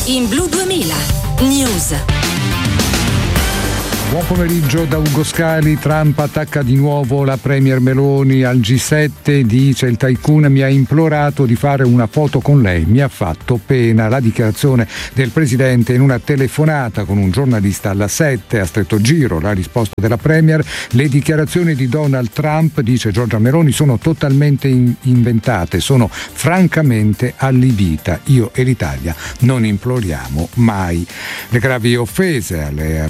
in Blu 2000 News. Buon pomeriggio da Ugo Scali. Trump attacca di nuovo la premier Meloni al G7, dice il tycoon mi ha implorato di fare una foto con lei, mi ha fatto pena. La dichiarazione del presidente in una telefonata con un giornalista alla 7, a stretto giro la risposta della premier. Le dichiarazioni di Donald Trump, dice Giorgia Meloni, sono totalmente inventate, sono francamente allibita. Io e l'Italia non imploriamo mai. Le gravi offese alle